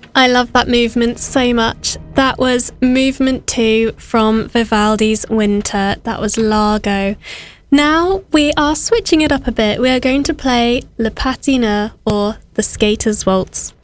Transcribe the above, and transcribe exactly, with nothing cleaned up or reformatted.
I love that movement so much. That was movement two from Vivaldi's Winter. That was Largo. Now we are switching it up a bit. We are going to play Le Patineur, or the Skater's Waltz.